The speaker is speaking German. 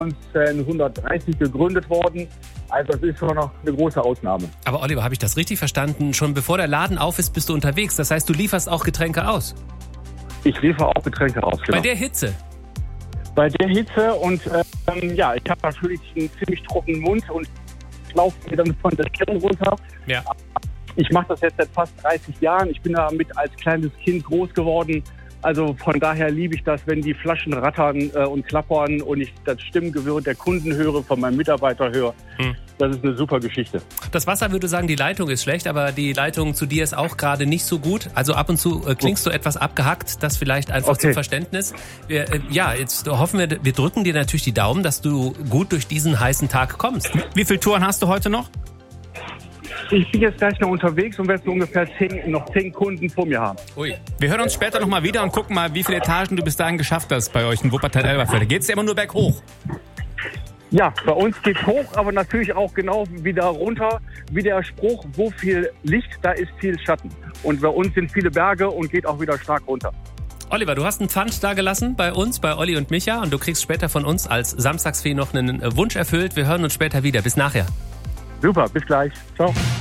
1930 gegründet worden. Also das ist schon noch eine große Ausnahme. Aber Oliver, habe ich das richtig verstanden? Schon bevor der Laden auf ist, bist du unterwegs. Das heißt, du lieferst auch Getränke aus? Ich liefere auch Getränke aus, genau. Bei der Hitze? Bei der Hitze und ich habe natürlich einen ziemlich trockenen Mund und laufe mir dann von der Stirn runter. Ja. Ich mache das jetzt seit fast 30 Jahren. Ich bin damit als kleines Kind groß geworden. Also von daher liebe ich das, wenn die Flaschen rattern und klappern und ich das Stimmengewirr der Kunden höre, von meinem Mitarbeiter höre. Das ist eine super Geschichte. Das Wasser, würde sagen, die Leitung ist schlecht, aber die Leitung zu dir ist auch gerade nicht so gut. Also ab und zu klingst du etwas abgehackt, das vielleicht einfach zum Verständnis. Jetzt hoffen wir drücken dir natürlich die Daumen, dass du gut durch diesen heißen Tag kommst. Wie viele Touren hast du heute noch? Ich bin jetzt gleich noch unterwegs und werde so ungefähr 10 Kunden vor mir haben. Ui. Wir hören uns später nochmal wieder und gucken mal, wie viele Etagen du bis dahin geschafft hast bei euch in Wuppertal-Elberfeld. Geht es ja immer nur berghoch? Ja, bei uns geht's hoch, aber natürlich auch genau wieder runter. Wie der Spruch, wo viel Licht, da ist viel Schatten. Und bei uns sind viele Berge und geht auch wieder stark runter. Oliver, du hast einen Pfand da gelassen bei uns, bei Olli und Micha. Und du kriegst später von uns als Samstagsfee noch einen Wunsch erfüllt. Wir hören uns später wieder. Bis nachher. Super, bis gleich. Ciao.